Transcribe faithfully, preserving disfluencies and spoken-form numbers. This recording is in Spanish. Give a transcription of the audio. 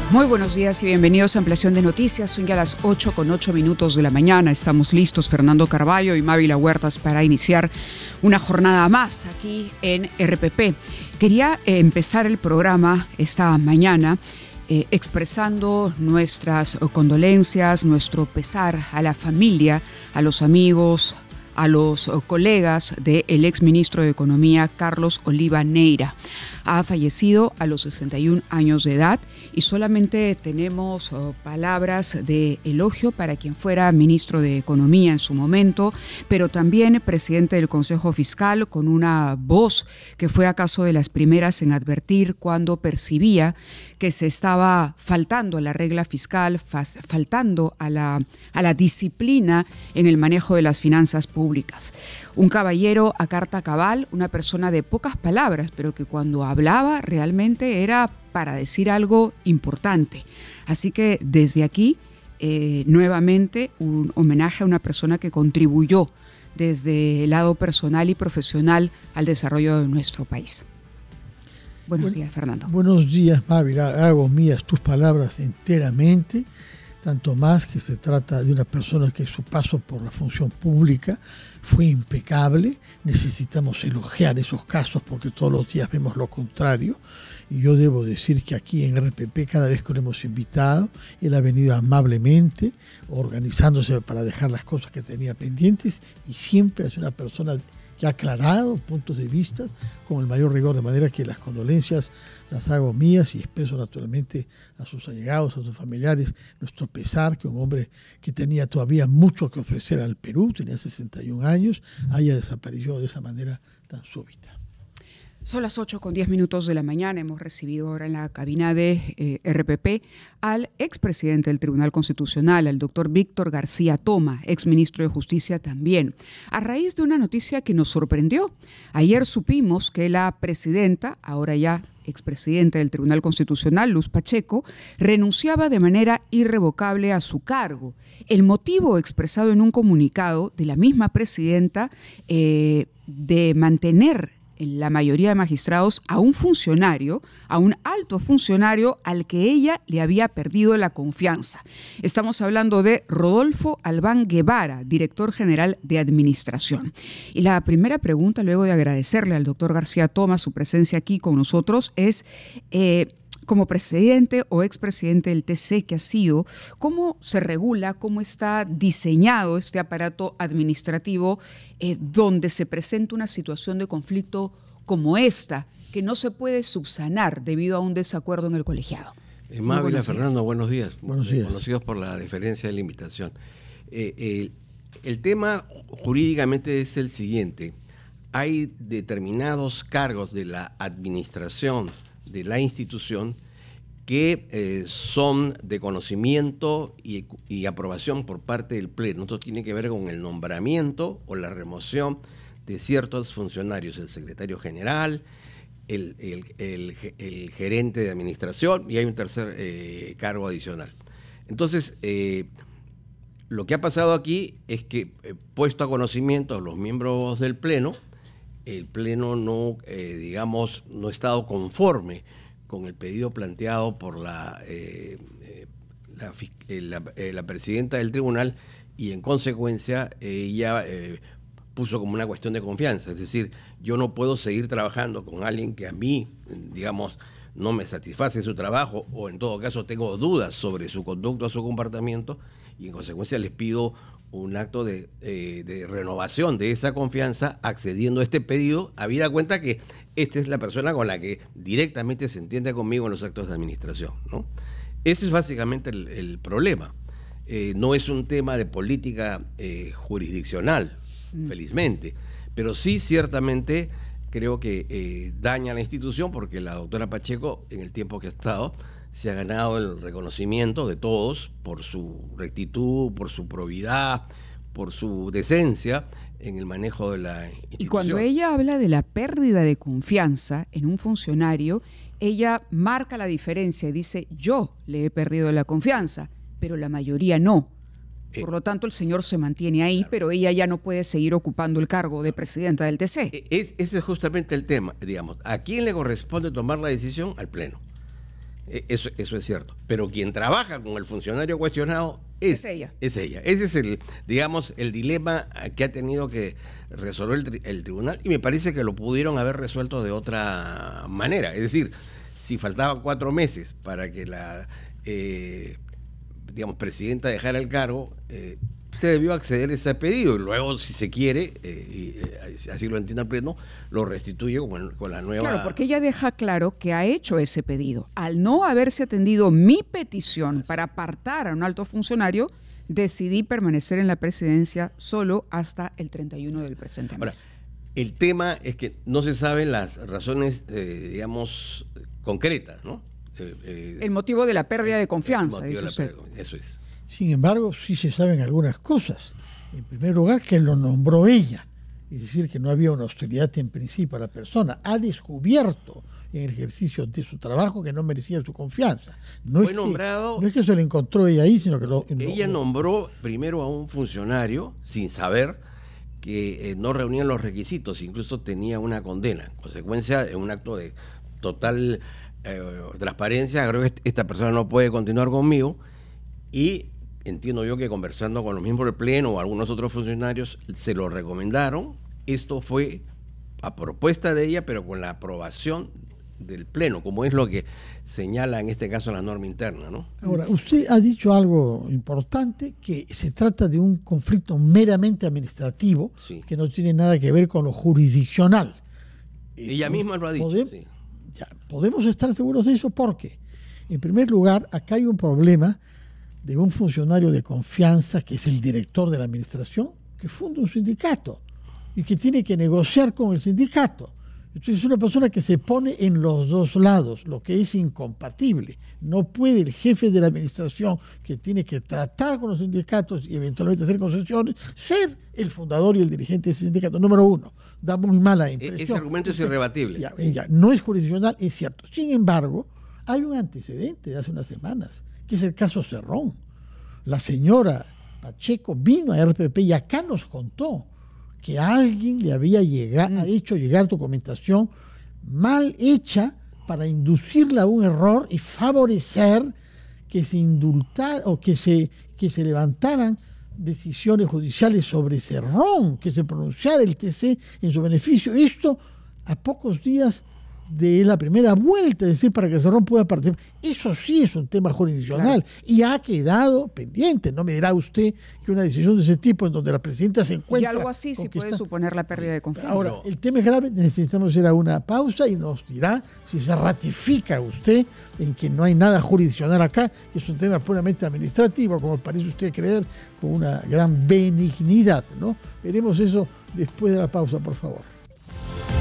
Muy buenos días y bienvenidos a Ampliación de Noticias. Son ya las ocho con ocho minutos de la mañana. Estamos listos, Fernando Carballo y Mávila Huertas, para iniciar una jornada más aquí en R P P. Quería eh, empezar el programa esta mañana eh, expresando nuestras condolencias, nuestro pesar a la familia, a los amigos, a los colegas del exministro de Economía, Carlos Oliva Neyra. Ha fallecido a los sesenta y un años de edad y solamente tenemos oh, palabras de elogio para quien fuera ministro de Economía en su momento, pero también presidente del Consejo Fiscal, con una voz que fue acaso de las primeras en advertir cuando percibía que se estaba faltando a la regla fiscal, faltando a la, a la disciplina en el manejo de las finanzas públicas. Un caballero a carta cabal, una persona de pocas palabras, pero que cuando hablaba realmente era para decir algo importante. Así que desde aquí, eh, nuevamente, un homenaje a una persona que contribuyó desde el lado personal y profesional al desarrollo de nuestro país. Buenos días, Fernando. Buenos días, Mávila. Hago mías tus palabras enteramente, tanto más que se trata de una persona que su paso por la función pública fue impecable. Necesitamos elogiar esos casos porque todos los días vemos lo contrario. Y yo debo decir que aquí en R P P, cada vez que lo hemos invitado, él ha venido amablemente, organizándose para dejar las cosas que tenía pendientes, y siempre es una persona que ha aclarado puntos de vista con el mayor rigor, de manera que las condolencias las hago mías y expreso naturalmente a sus allegados, a sus familiares, nuestro pesar que un hombre que tenía todavía mucho que ofrecer al Perú, tenía sesenta y un años, haya desaparecido de esa manera tan súbita. Son las ocho con diez minutos de la mañana. Hemos recibido ahora en la cabina de eh, R P P al expresidente del Tribunal Constitucional, al doctor Víctor García Toma, exministro de Justicia también, a raíz de una noticia que nos sorprendió. Ayer supimos que la presidenta, ahora ya expresidenta del Tribunal Constitucional, Luz Pacheco, renunciaba de manera irrevocable a su cargo. El motivo expresado en un comunicado de la misma presidenta eh, de mantener en la mayoría de magistrados a un funcionario, a un alto funcionario al que ella le había perdido la confianza. Estamos hablando de Rodolfo Albán Guevara, director general de Administración. Y la primera pregunta, luego de agradecerle al doctor García Toma su presencia aquí con nosotros, es eh, como presidente o expresidente del T C que ha sido, ¿cómo se regula, cómo está diseñado este aparato administrativo eh, donde se presenta una situación de conflicto como esta, que no se puede subsanar debido a un desacuerdo en el colegiado? Eh, Mávila, Fernando, buenos días. Buenos días. Conocidos por la deferencia de la invitación. Eh, eh, el tema jurídicamente es el siguiente. Hay determinados cargos de la administración de la institución que eh, son de conocimiento y, y aprobación por parte del Pleno. Esto tiene que ver con el nombramiento o la remoción de ciertos funcionarios, el secretario general, el, el, el, el gerente de administración, y hay un tercer eh, cargo adicional. Entonces, eh, lo que ha pasado aquí es que, eh, puesto a conocimiento a los miembros del Pleno, el Pleno no, eh, digamos, no ha estado conforme con el pedido planteado por la, eh, eh, la, eh, la, eh, la presidenta del tribunal, y en consecuencia ella eh, puso como una cuestión de confianza. Es decir, yo no puedo seguir trabajando con alguien que a mí, digamos, no me satisface su trabajo, o en todo caso tengo dudas sobre su conducta o su comportamiento, y en consecuencia les pido un acto de, eh, de renovación de esa confianza, accediendo a este pedido, habida cuenta que esta es la persona con la que directamente se entiende conmigo en los actos de administración, ¿no? Ese es básicamente el, el problema. Eh, no es un tema de política eh, jurisdiccional, mm. felizmente, pero sí ciertamente creo que eh, daña a la institución, porque la doctora Pacheco, en el tiempo que ha estado, se ha ganado el reconocimiento de todos por su rectitud, por su probidad, por su decencia en el manejo de la institución. Y cuando ella habla de la pérdida de confianza en un funcionario, ella marca la diferencia y dice: yo le he perdido la confianza, pero la mayoría no. Por lo tanto, el señor se mantiene ahí, claro, pero ella ya no puede seguir ocupando el cargo de presidenta del T C. Es, ese es justamente el tema, digamos. ¿A quién le corresponde tomar la decisión? Al Pleno. Eso, eso es cierto. Pero quien trabaja con el funcionario cuestionado es, es ella. Es ella. Ese es el, digamos, el dilema que ha tenido que resolver el, tri el tribunal, y me parece que lo pudieron haber resuelto de otra manera. Es decir, si faltaban cuatro meses para que la eh, digamos, presidenta dejara el cargo, eh, se debió acceder a ese pedido, y luego, si se quiere, eh, y, eh, así lo entiende el pleno, lo restituye con, con la nueva... Claro, porque ella deja claro que ha hecho ese pedido. Al no haberse atendido mi petición para apartar a un alto funcionario, decidí permanecer en la presidencia solo hasta el treinta y uno del presente mes. Ahora, el tema es que no se saben las razones, eh, digamos, concretas, ¿no? Eh, eh, el motivo de la pérdida de confianza, dice usted. Eso es. Sin embargo, sí se saben algunas cosas. En primer lugar, que lo nombró ella. Es decir, que no había una hostilidad en principio a la persona. Ha descubierto en el ejercicio de su trabajo que no merecía su confianza. No Fue es nombrado... Que, no es que se lo encontró ella ahí, sino que lo... Ella lo, nombró primero a un funcionario sin saber que eh, no reunían los requisitos, incluso tenía una condena. En consecuencia, en un acto de total eh, transparencia, creo que esta persona no puede continuar conmigo, y entiendo yo que conversando con los miembros del Pleno o algunos otros funcionarios se lo recomendaron. Esto fue a propuesta de ella, pero con la aprobación del Pleno, como es lo que señala en este caso la norma interna, ¿no? Ahora, usted ha dicho algo importante, que se trata de un conflicto meramente administrativo, sí, que no tiene nada que ver con lo jurisdiccional. Ella misma lo ha dicho. Podemos, sí. ya, podemos estar seguros de eso porque, en primer lugar, acá hay un problema de un funcionario de confianza, que es el director de la administración, que funda un sindicato y que tiene que negociar con el sindicato. Entonces es una persona que se pone en los dos lados, lo que es incompatible. No puede el jefe de la administración, que tiene que tratar con los sindicatos y eventualmente hacer concesiones, ser el fundador y el dirigente de ese sindicato. Número uno, da muy mala impresión. Ese argumento es irrebatible. Ya, ya, no es jurisdiccional, es cierto. Sin embargo, hay un antecedente de hace unas semanas, que es el caso Cerrón. La señora Pacheco vino a R P P y acá nos contó que alguien le había llegado, mm. hecho llegar documentación mal hecha para inducirla a un error y favorecer que se indultara o que se, que se levantaran decisiones judiciales sobre Cerrón, que se pronunciara el T C en su beneficio. Esto a pocos días de la primera vuelta, es decir, para que Cerrón pueda participar. Eso sí es un tema jurisdiccional, claro, y ha quedado pendiente. No me dirá usted que una decisión de ese tipo, en donde la presidenta se encuentra... Y algo así sí puede suponer la pérdida sí, de confianza. Ahora, el tema es grave, necesitamos ir a una pausa y nos dirá si se ratifica usted en que no hay nada jurisdiccional acá, que es un tema puramente administrativo, como parece usted creer, con una gran benignidad, ¿no? Veremos eso después de la pausa, por favor.